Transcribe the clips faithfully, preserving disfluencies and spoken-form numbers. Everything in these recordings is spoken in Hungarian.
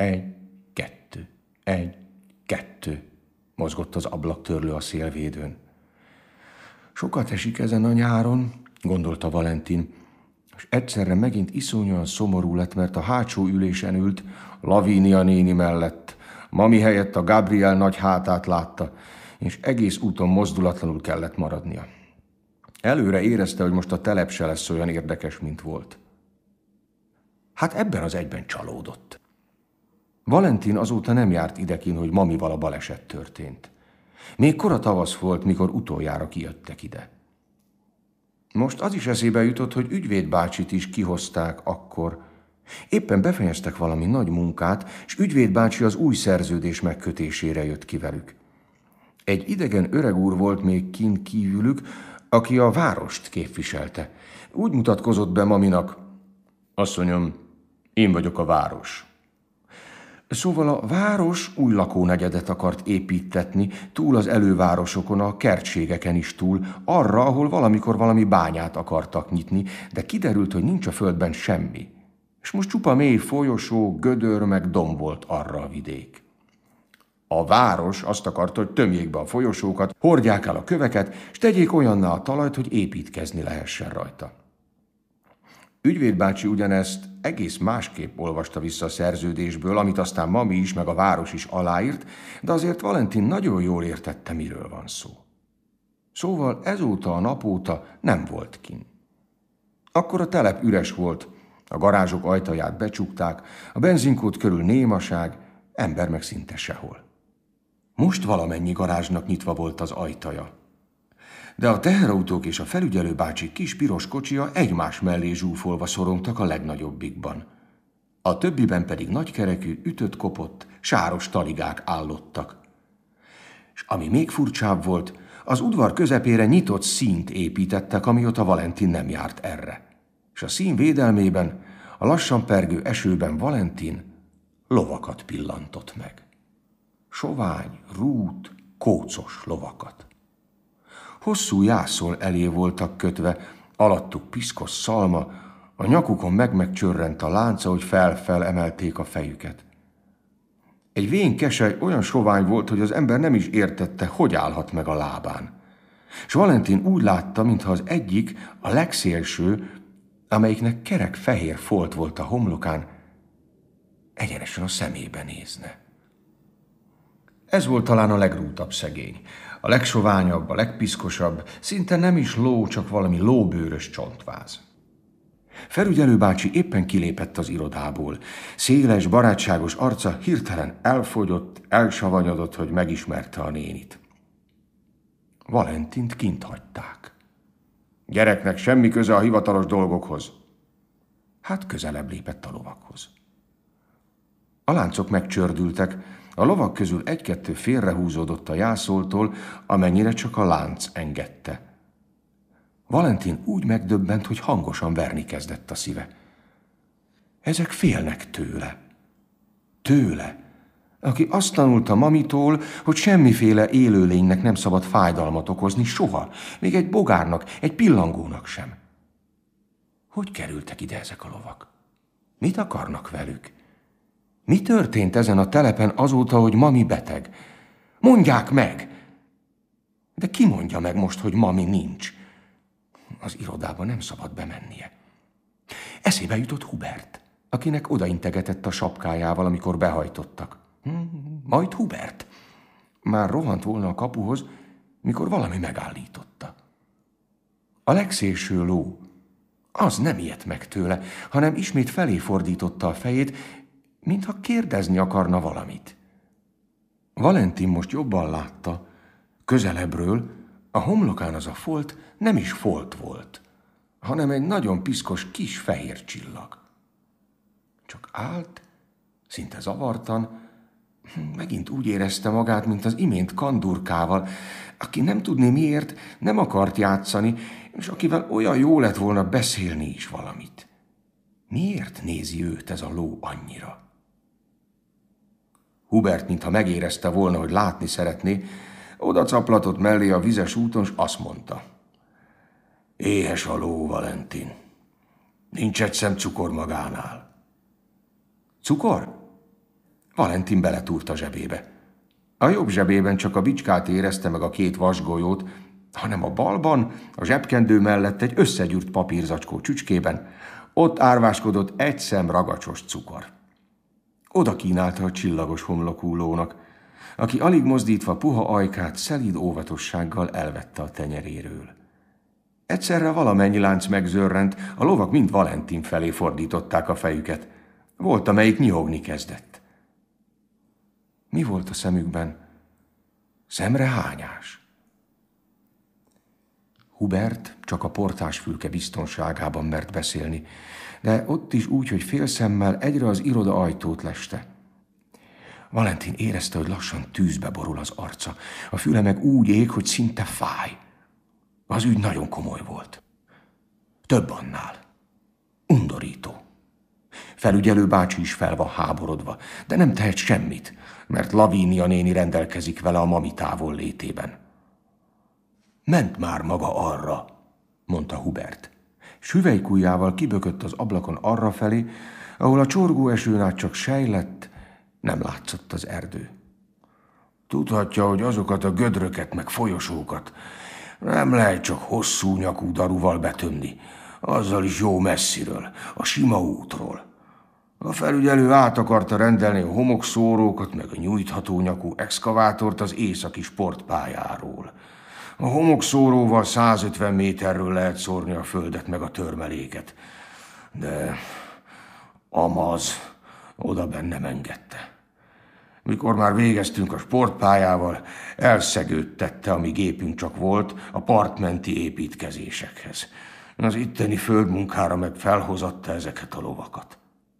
Egy, kettő, egy, kettő, mozgott az ablaktörlő a szélvédőn. Sokat esik ezen a nyáron, gondolta Valentin, és egyszerre megint iszonyúan szomorú lett, mert a hátsó ülésen ült, Lavínia néni mellett, mami helyett a Gabriel nagy hátát látta, és egész úton mozdulatlanul kellett maradnia. Előre érezte, hogy most a telep se lesz olyan érdekes, mint volt. Hát ebben az egyben csalódott. Valentin azóta nem járt idekin, hogy mamival a baleset történt. Még kora tavasz volt, mikor utoljára kijöttek ide. Most az is eszébe jutott, hogy ügyvéd bácsit is kihozták akkor. Éppen befejeztek valami nagy munkát, és ügyvéd bácsi az új szerződés megkötésére jött ki velük. Egy idegen öreg úr volt még kint kívülük, aki a várost képviselte. Úgy mutatkozott be maminak: asszonyom, én vagyok a város. Szóval a város új lakónegyedet akart építetni, túl az elővárosokon, a kertségeken is túl, arra, ahol valamikor valami bányát akartak nyitni, de kiderült, hogy nincs a földben semmi. És most csupa mély folyosó, gödör meg domb volt arra a vidék. A város azt akarta, hogy tömjék be a folyosókat, hordják el a köveket, és tegyék olyanná a talajt, hogy építkezni lehessen rajta. Ügyvéd bácsi ugyanezt egész másképp olvasta vissza a szerződésből, amit aztán mami is, meg a város is aláírt, de azért Valentin nagyon jól értette, miről van szó. Szóval ezóta a napóta nem volt kint. Akkor a telep üres volt, a garázsok ajtaját becsukták, a benzinkút körül némaság, ember meg szinte sehol. Most valamennyi garázsnak nyitva volt az ajtaja. De a teherautók és a felügyelő bácsi kis piros kocsija egymás mellé zsúfolva szorongtak a legnagyobbikban. A többiben pedig nagykerekű, ütött-kopott, sáros taligák állottak. És ami még furcsább volt, az udvar közepére nyitott színt építettek, amióta Valentin nem járt erre. És a szín védelmében, a lassan pergő esőben Valentin lovakat pillantott meg. Sovány, rút, kócos lovakat. Hosszú jászol elé voltak kötve, alattuk piszkos szalma, a nyakukon meg-megcsörrent a lánca, hogy fel-fel emelték a fejüket. Egy vén kesely olyan sovány volt, hogy az ember nem is értette, hogy állhat meg a lábán. És Valentin úgy látta, mintha az egyik, a legszélső, amelyiknek kerek fehér folt volt a homlokán, egyenesen a szemébe nézne. Ez volt talán a legrútabb szegény, a legsoványabb, a legpiszkosabb, szinte nem is ló, csak valami lóbőrös csontváz. Felügyelő bácsi éppen kilépett az irodából. Széles, barátságos arca hirtelen elfogyott, elsavanyodott, hogy megismerte a nénit. Valentint kint hagyták. Gyereknek semmi köze a hivatalos dolgokhoz. Hát közelebb lépett a lovakhoz. A láncok megcsördültek, a lovak közül egy-kettő félrehúzódott a jászoltól, amennyire csak a lánc engedte. Valentin úgy megdöbbent, hogy hangosan verni kezdett a szíve. Ezek félnek tőle. Tőle, aki azt tanulta mamitól, hogy semmiféle élőlénynek nem szabad fájdalmat okozni soha, még egy bogárnak, egy pillangónak sem. Hogy kerültek ide ezek a lovak? Mit akarnak velük? Mi történt ezen a telepen azóta, hogy mami beteg? Mondják meg! De ki mondja meg most, hogy mami nincs? Az irodába nem szabad bemennie. Eszébe jutott Hubert, akinek odaintegetett a sapkájával, amikor behajtottak. Hmm, majd Hubert. Már rohant volna a kapuhoz, mikor valami megállította. A legszélső ló, az nem ijedt meg tőle, hanem ismét felé fordította a fejét, mintha kérdezni akarna valamit. Valentin most jobban látta, közelebbről, a homlokán az a folt nem is folt volt, hanem egy nagyon piszkos kis fehér csillag. Csak állt, szinte zavartan, megint úgy érezte magát, mint az imént kandurkával, aki nem tudni miért nem akart játszani, és akivel olyan jó lett volna beszélni is valamit. Miért nézi őt ez a ló annyira? Hubert, mintha megérezte volna, hogy látni szeretné, oda caplatott mellé a vizes úton, s azt mondta. Éhes a ló, Valentin. Nincs egy szem cukor magánál. Cukor? Valentin beletúrt a zsebébe. A jobb zsebében csak a bicskát érezte meg a két vasgolyót, hanem a balban, a zsebkendő mellett egy összegyűrt papírzacskó csücskében, ott árváskodott egy szem ragacsos cukor. Oda kínálta a csillagos homlokú lónak, aki alig mozdítva puha ajkát szelíd óvatossággal elvette a tenyeréről. Egyszerre valamennyi lánc megzörrent, a lovak mind Valentin felé fordították a fejüket. Volt, amelyik nyihogni kezdett. Mi volt a szemükben? Szemrehányás. Hubert csak a portásfülke biztonságában mert beszélni, de ott is úgy, hogy félszemmel egyre az iroda ajtót leste. Valentin érezte, hogy lassan tűzbe borul az arca, a füle meg úgy ég, hogy szinte fáj. Az ügy nagyon komoly volt. Több annál. Undorító. Felügyelő bácsi is fel van háborodva, de nem tehet semmit, mert Lavínia néni rendelkezik vele a mami távol létében. Ment már maga arra, mondta Hubert. Süvelykujjával kibökött az ablakon arrafelé, ahol a csorgó esőn át csak sejlett, nem látszott az erdő. Tudhatja, hogy azokat a gödröket meg folyosókat nem lehet csak hosszú nyakú daruval betömni, azzal is jó messziről, a sima útról. A felügyelő át akarta rendelni a homokszórókat meg a nyújtható nyakú exkavátort az északi sportpályáról. A homokszóróval százötven méterről lehet szórni a földet meg a törmeléket, de Amaz oda benne nem engedte. Mikor már végeztünk a sportpályával, elszegődtette, ami gépünk csak volt, a partmenti építkezésekhez. Az itteni földmunkára meg felhozatta ezeket a lovakat.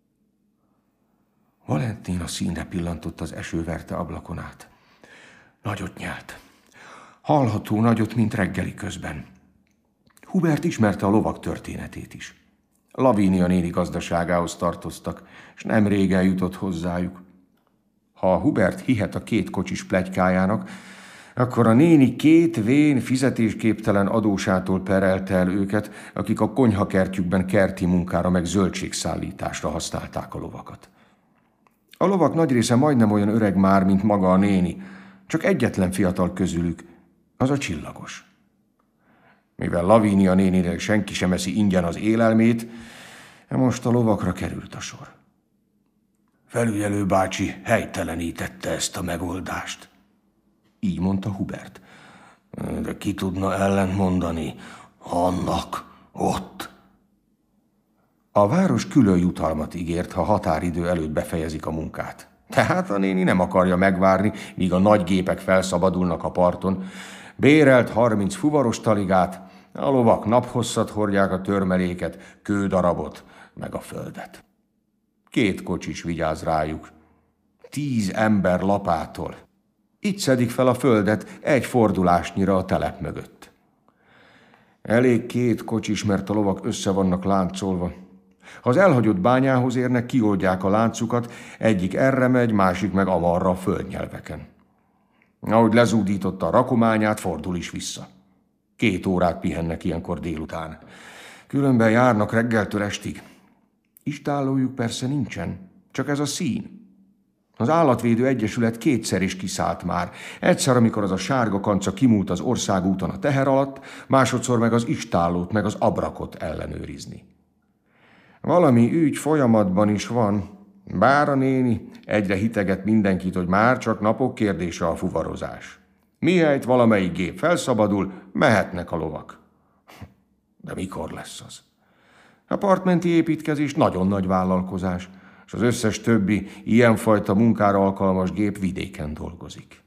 Valentin a színre pillantott az esőverte ablakon át. Nagyot nyelt. Hallható nagyot, mint reggeli közben. Hubert ismerte a lovak történetét is. Lavínia néni gazdaságához tartoztak, és nem régen jutott hozzájuk. Ha Hubert hihet a két kocsis pletykájának, akkor a néni két vén, fizetésképtelen adósától perelte el őket, akik a konyhakertjükben kerti munkára meg zöldségszállításra használták a lovakat. A lovak nagy része majdnem olyan öreg már, mint maga a néni, csak egyetlen fiatal közülük, az a csillagos. Mivel Lavínia néninek senki sem eszi ingyen az élelmét, most a lovakra került a sor. Felügyelő bácsi helytelenítette ezt a megoldást. Így mondta Hubert. De ki tudna ellent mondani annak ott? A város külön jutalmat ígért, ha határidő előtt befejezik a munkát. Tehát a néni nem akarja megvárni, míg a nagy gépek felszabadulnak a parton. Bérelt harminc fuvaros taligát, a lovak naphosszat hordják a törmeléket, kődarabot, meg a földet. Két kocsis vigyáz rájuk. Tíz ember lapától. Így szedik fel a földet egy fordulásnyira a telep mögött. Elég két kocsis, mert a lovak össze vannak láncolva. Ha az elhagyott bányához érnek, kioldják a láncukat, egyik erre megy, másik meg amarra a földnyelveken. Ahogy lezúdította a rakományát, fordul is vissza. Két órát pihennek ilyenkor délután. Különben járnak reggeltől estig. Istállójuk persze nincsen, csak ez a szín. Az Állatvédő Egyesület kétszer is kiszállt már. Egyszer, amikor az a sárga kanca kimúlt az országúton a teher alatt, másodszor meg az istállót, meg az abrakot ellenőrizni. Valami ügy folyamatban is van, bár a néni egyre hiteget mindenkit, hogy már csak napok kérdése a fuvarozás. Mihelyt valamelyik gép felszabadul, mehetnek a lovak. De mikor lesz az? A partmenti építkezés nagyon nagy vállalkozás, és az összes többi ilyenfajta munkára alkalmas gép vidéken dolgozik.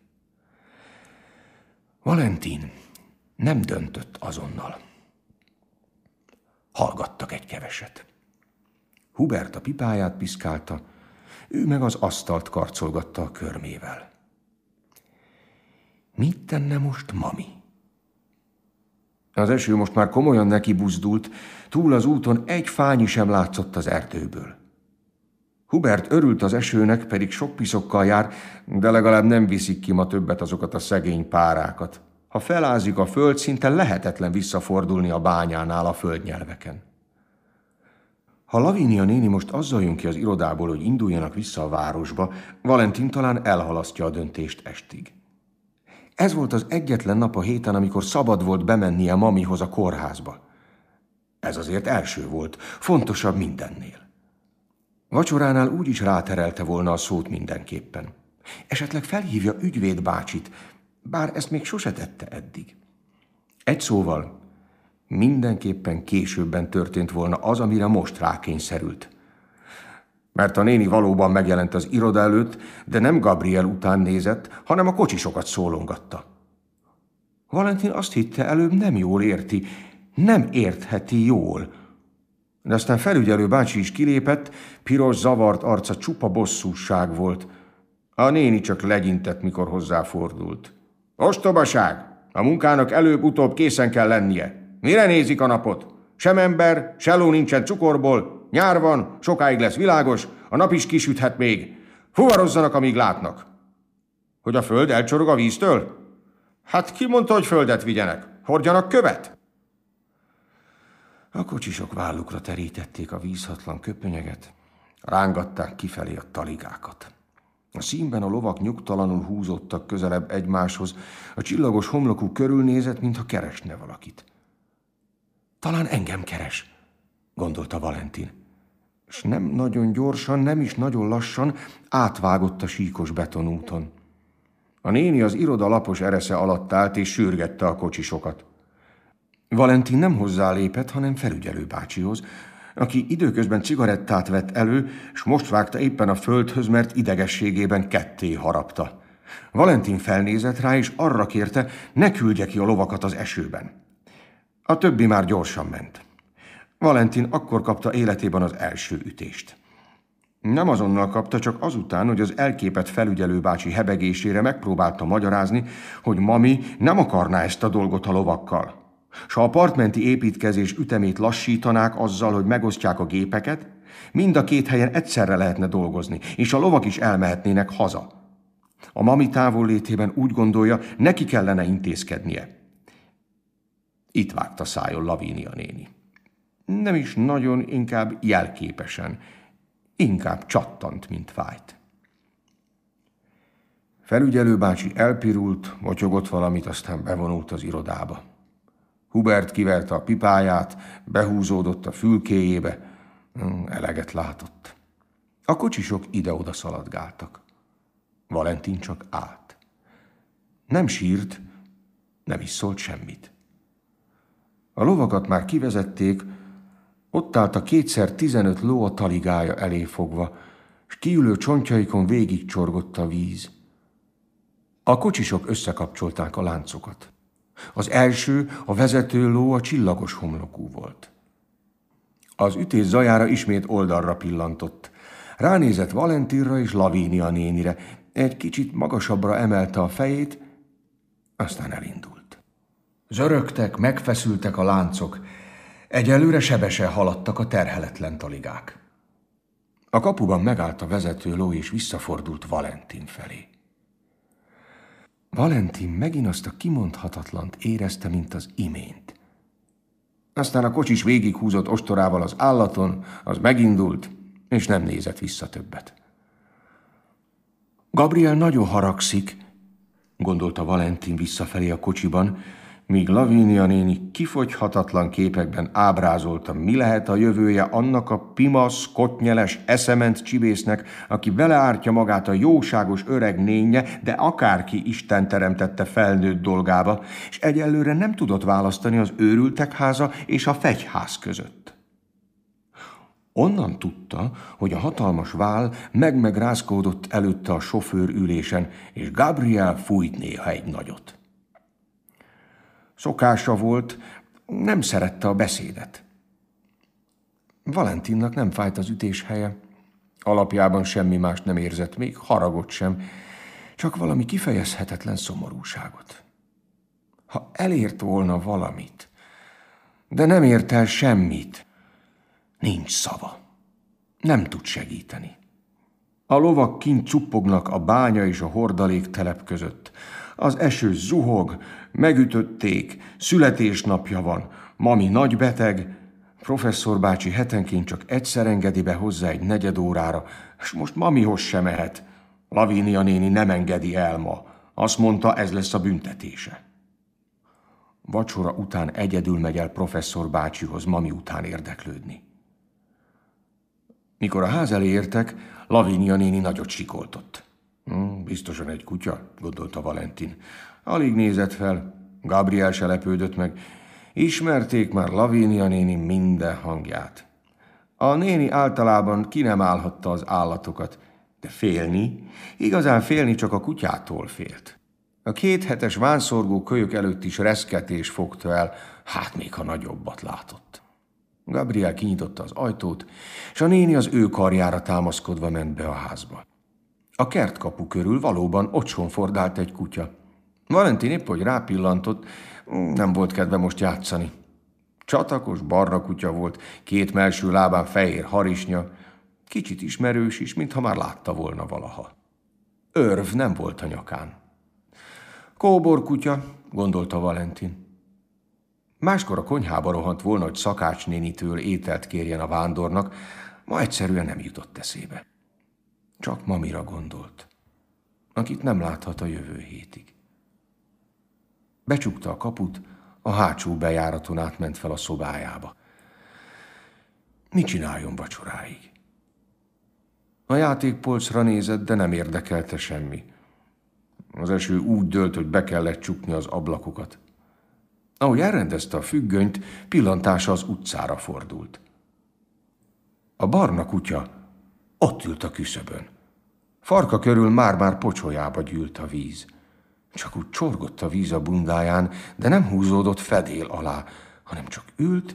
Valentin nem döntött azonnal. Hallgattak egy keveset. Hubert a pipáját piszkálta, ő meg az asztalt karcolgatta a körmével. Mit tenne most mami? Az eső most már komolyan neki buzdult, túl az úton egy fányi sem látszott az erdőből. Hubert örült az esőnek, pedig sok piszokkal jár, de legalább nem viszik ki ma többet azokat a szegény párákat. Ha felázik a föld, szinte lehetetlen visszafordulni a bányánál a földnyelveken. Ha Lavínia néni most azzal jön ki az irodából, hogy induljanak vissza a városba, Valentin talán elhalasztja a döntést estig. Ez volt az egyetlen nap a héten, amikor szabad volt bemennie mamihoz a kórházba. Ez azért első volt, fontosabb mindennél. Vacsoránál úgy is ráterelte volna a szót mindenképpen. Esetleg felhívja ügyvéd bácsit, bár ezt még sose tette eddig. Egy szóval, mindenképpen későbben történt volna az, amire most rákényszerült. Mert a néni valóban megjelent az iroda előtt, de nem Gabriel után nézett, hanem a kocsisokat szólongatta. Valentin azt hitte, előbb nem jól érti, nem értheti jól. De aztán felügyelő bácsi is kilépett, piros, zavart arca csupa bosszúság volt. A néni csak legyintett, mikor hozzáfordult. Ostobaság! A munkának előbb-utóbb készen kell lennie. Mire nézik a napot? Sem ember, se ló nincsen cukorból, nyár van, sokáig lesz világos, a nap is kisüthet még. Fuvarozzanak, amíg látnak. Hogy a föld elcsorog a víztől? Hát ki mondta, hogy földet vigyenek? Hordjanak követ? A kocsisok vállukra terítették a vízhatlan köpönyeget, rángatták kifelé a taligákat. A színben a lovak nyugtalanul húzódtak közelebb egymáshoz, a csillagos homlokú körülnézett, mintha keresne valakit. Talán engem keres, gondolta Valentin, és nem nagyon gyorsan, nem is nagyon lassan átvágott a síkos betonúton. A néni az iroda lapos eresze alatt állt és sürgette a kocsisokat. Valentin nem hozzálépett, hanem felügyelő bácsihoz, aki időközben cigarettát vett elő, és most vágta éppen a földhöz, mert idegességében ketté harapta. Valentin felnézett rá, és arra kérte, ne küldje ki a lovakat az esőben. A többi már gyorsan ment. Valentin akkor kapta életében az első ütést. Nem azonnal kapta, csak azután, hogy az elképett felügyelőbácsi hebegésére megpróbálta magyarázni, hogy mami nem akarná ezt a dolgot a lovakkal. S ha a partmenti építkezés ütemét lassítanák azzal, hogy megosztják a gépeket, mind a két helyen egyszerre lehetne dolgozni, és a lovak is elmehetnének haza. A mami távollétében úgy gondolja, neki kellene intézkednie. Itt vágta szájon Lavínia néni. Nem is nagyon, inkább jelképesen, inkább csattant, mint fájt. Felügyelő bácsi elpirult, motyogott valamit, aztán bevonult az irodába. Hubert kiverte a pipáját, behúzódott a fülkéjébe, eleget látott. A kocsisok ide-oda szaladgáltak. Valentin csak állt. Nem sírt, nem is szólt semmit. A lovakat már kivezették, ott állt a kétszer tizenöt ló a taligája elé fogva, s kiülő csontjaikon végigcsorgott a víz. A kocsisok összekapcsolták a láncokat. Az első, a vezető ló a csillagos homlokú volt. Az ütés zajára ismét oldalra pillantott. Ránézett Valentinra és Lavínia nénire, egy kicsit magasabbra emelte a fejét, aztán elindult. Zörögtek, megfeszültek a láncok, egyelőre sebesen haladtak a terheletlen taligák. A kapuban megállt a vezető ló, és visszafordult Valentin felé. Valentin megint azt a kimondhatatlant érezte, mint az imént. Aztán a kocsis végighúzott ostorával az állaton, az megindult, és nem nézett vissza többet. Gabriel nagyon haragszik, gondolta Valentin visszafelé a kocsiban, míg Lavínia néni kifogyhatatlan képekben ábrázolta, mi lehet a jövője annak a pimasz, kottnyeles, eszement csibésznek, aki beleártja magát a jóságos öreg nénye, de akárki Isten teremtette felnőtt dolgába, és egyelőre nem tudott választani az őrültek háza és a fegyház között. Onnan tudta, hogy a hatalmas vál meg-megrázkódott előtte a sofőr ülésen, és Gabriel fújt néha egy nagyot. Szokása volt, nem szerette a beszédet. Valentinnak nem fájt az ütés helye, alapjában semmi mást nem érzett, még haragot sem, csak valami kifejezhetetlen szomorúságot. Ha elért volna valamit, de nem ért el semmit, nincs szava, nem tud segíteni. A lovak kint csuppognak a bánya és a hordalék telep között. Az eső zuhog, megütötték, születésnapja van, mami nagybeteg, Professzor bácsi hetenként csak egyszer engedi be hozzá egy negyed órára, és most mamihoz sem mehet. Lavínia néni nem engedi el ma. Azt mondta, ez lesz a büntetése. Vacsora után egyedül megy el professzor bácsihoz mami után érdeklődni. Mikor a ház elé értek, Lavínia néni nagyot sikoltott. Hm, biztosan egy kutya, gondolta Valentin. Alig nézett fel, Gabriel se lepődött meg. Ismerték már Lavínia néni minden hangját. A néni általában ki nem állhatta az állatokat, de félni, igazán félni csak a kutyától félt. A két hetes vánszorgó kölyök előtt is reszketés fogta el, hát még ha nagyobbat látott. Gabriel kinyitotta az ajtót, és a néni az ő karjára támaszkodva ment be a házba. A kertkapu körül valóban ocsonfordált egy kutya. Valentin épp, hogy rápillantott, nem volt kedve most játszani. Csatakos, barna kutya volt, két mellső lábán fehér harisnya, kicsit ismerős is, mintha már látta volna valaha. Örv nem volt a nyakán. Kóbor kutya, gondolta Valentin. Máskor a konyhába rohant volna, hogy Szakács nénitől ételt kérjen a vándornak, ma egyszerűen nem jutott eszébe. Csak mamira gondolt, akit nem láthat a jövő hétig. Becsukta a kaput, a hátsó bejáraton átment fel a szobájába. Mit csináljon vacsoráig? A játékpolcra nézett, de nem érdekelte semmi. Az eső úgy dőlt, hogy be kellett csukni az ablakokat. Ahogy elrendezte a függönyt, pillantása az utcára fordult. A barna kutya ott ült a küszöbön. Farka körül már-már pocsolyába gyűlt a víz. Csak úgy csorgott a víz a bundáján, de nem húzódott fedél alá, hanem csak ült,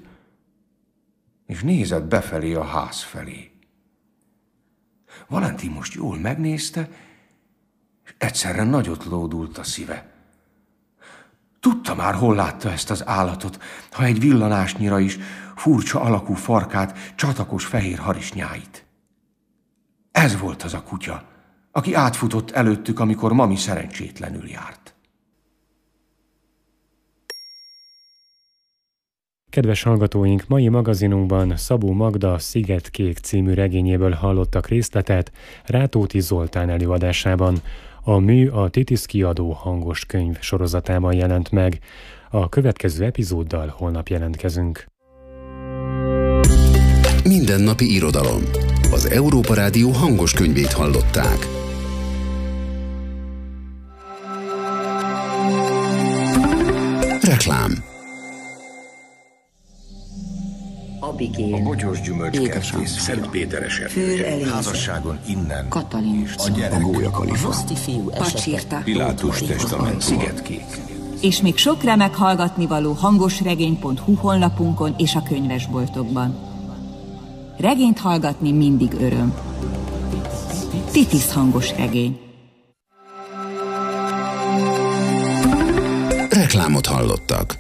és nézett befelé a ház felé. Valentin most jól megnézte, és egyszerre nagyot lódult a szíve. Tudta már, hol látta ezt az állatot, ha egy villanásnyira is furcsa alakú farkát, csatakos fehér harisnyáit. Ez volt az a kutya, aki átfutott előttük, amikor mami szerencsétlenül járt. Kedves hallgatóink, mai magazinunkban Szabó Magda Szigetkék című regényéből hallottak részletet Rátóti Zoltán előadásában. A mű a Titisz kiadó hangos könyv sorozatában jelent meg. A következő epizóddal holnap jelentkezünk. Mindennapi irodalom. Az Európa Rádió hangos könyvét hallották. Reklám. Abigél, A bogyós gyümölcskertész Szentpéteres erdője, házasságon innen, Katalin, a gyerek, a Gólyakalifon, Roszti fiú esete, Pilátus testament, Szigetkék. És még sok remek hallgatnivaló hangosregény pont hu honlapunkon és a könyvesboltokban. Regényt hallgatni mindig öröm. Titisz hangos regény. Reklámot hallottak.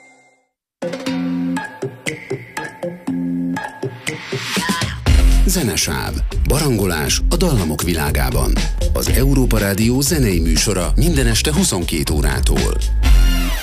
Zenesáv. Barangolás a dallamok világában. Az Európa Rádió zenei műsora minden este huszonkét órától.